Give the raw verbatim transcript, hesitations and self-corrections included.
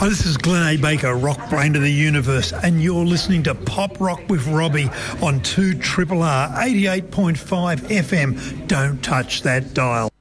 Hi, this is Glenn A. Baker, rock brain of the universe, and you're listening to Pop Rock with Robbie on two R R R eighty-eight point five F M. Don't touch that dial.